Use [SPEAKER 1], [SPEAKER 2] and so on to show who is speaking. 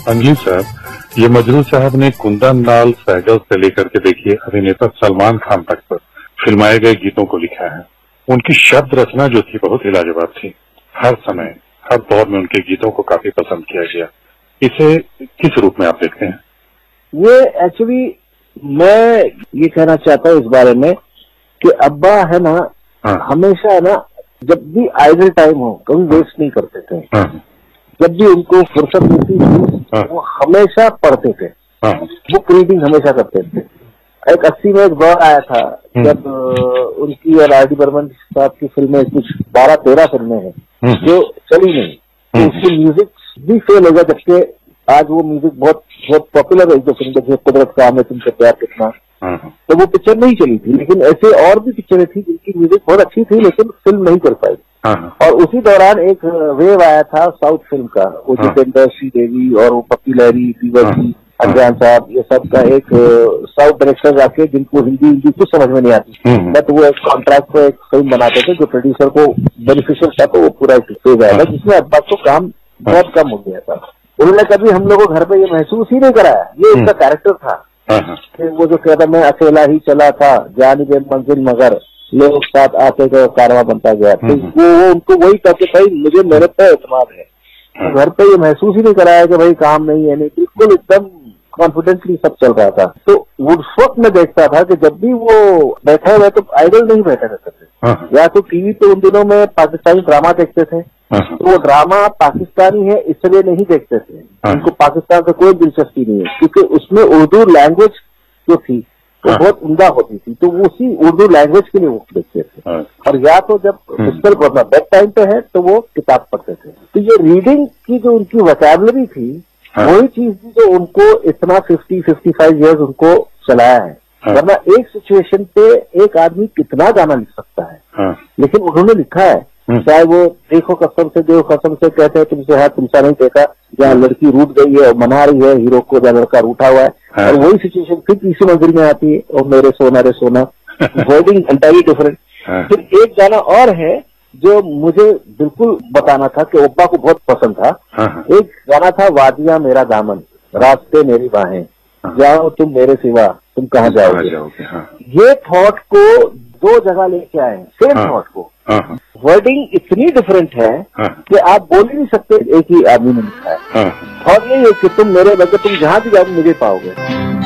[SPEAKER 1] अंजलि साहब, ये मजरू साहब ने कुंदन लाल सहगल से लेकर के देखिए अभिनेता सलमान खान तक पर फिल्माए गए गीतों को लिखा है। उनकी शब्द रचना जो थी बहुत ही लाजवाब थी। हर समय हर दौर में उनके गीतों को काफी पसंद किया गया। इसे किस रूप में आप देखते हैं?
[SPEAKER 2] ये एक्चुअली मैं ये कहना चाहता हूँ इस बारे में कि अब्बा है ना, हमेशा है ना, जब भी आइडल टाइम हो कभी वेस्ट नहीं करते थे। जब भी उनको फुर्सत मिलती थी वो हमेशा पढ़ते थे, बुक रीडिंग हमेशा करते थे। एक 80 में एक दौर आया था जब उनकी और आर डी बर्मन साहब की फिल्में कुछ 12-13 फिल्में हैं जो चली नहीं, तो उसकी म्यूजिक भी फेल हो गया। जबकि आज वो म्यूजिक बहुत बहुत पॉपुलर है। जो फिल्म देखिए कुदरत का हमें तुमसे प्यार कितना, तो वो पिक्चर नहीं चली थी। लेकिन ऐसे और भी पिक्चरें थी जिनकी म्यूजिक बहुत अच्छी थी लेकिन फिल्म नहीं कर पाई। और उसी दौरान एक वेव आया था साउथ फिल्म का, वो जितेंद्र श्रीदेवी और वो पप्पी लहरी, दीवा जी, अज्ञान साहब, ये सब का एक साउथ डायरेक्टर आके जिनको हिंदी कुछ समझ में नहीं आती, बट वो एक कॉन्ट्रैक्ट पे एक फिल्म बनाते थे जो प्रोड्यूसर को बेनिफिशियल था, तो वो पूरा फेज आया था जिसमें अब्बास को काम बहुत कम हो गया था। उन्होंने कभी हम लोगों को घर पे ये महसूस ही नहीं कराया, ये उसका कैरेक्टर था। फिर वो जो कहता मैं अकेला ही चला था जानी बे मंजिल मगर लोग साथ आते गए कारवां बनता गया, तो वो उनको वही कहते भाई मुझे मेरे पे एतमाद है। तो घर पे ये महसूस ही नहीं कराया कि भाई काम नहीं है, नहीं, बिल्कुल एकदम कॉन्फिडेंटली सब चल रहा था। तो उस वक्त मैं देखता था कि जब भी वो बैठे हुए तो आइडल नहीं बैठे रहते थे, या तो टीवी पे उन दिनों में पाकिस्तानी ड्रामा देखते थे, तो वो ड्रामा पाकिस्तानी है इसलिए नहीं देखते थे, उनको पाकिस्तान से कोई दिलचस्पी नहीं है, क्योंकि उसमें उर्दू लैंग्वेज जो थी वो बहुत उम्दा होती थी, तो वो उसी उर्दू लैंग्वेज के लिए वो देखते थे। और या तो जब मुश्किल पढ़ना बेड टाइम पे है तो वो किताब पढ़ते थे। तो ये रीडिंग की जो उनकी वोकैबुलरी थी वही चीज थी जो उनको इतना 50-55 ईयर्स उनको चलाया है। वरना एक सिचुएशन पे एक आदमी कितना गाना लिख सकता है, लेकिन उन्होंने लिखा है, चाहे वो देखो कसम से कहते हैं तुमसे है तुमसा नहीं देखा, जहाँ लड़की रूठ गई है और मना रही है हीरो को, जहाँ लड़का रूठा हुआ है, और वही सिचुएशन फिर तीसरी मंजिल में आती है और मेरे सोना रे सोना, वर्डिंग एंटायरली डिफरेंट। फिर एक गाना और है जो मुझे बिल्कुल बताना था कि ओप्पा को बहुत पसंद था। एक गाना था वादियां मेरा दामन, रास्ते मेरी बाहें, जाओ तुम मेरे सिवा तुम कहाँ जाओगे। ये थॉट को दो जगह लेके आए, सेम थॉट को, वर्डिंग इतनी डिफरेंट है कि आप बोल ही नहीं सकते एक ही आदमी ने लिखा है। थॉट यही है कि तुम मेरे बगैर तुम जहां भी जाओगे मुझे पाओगे।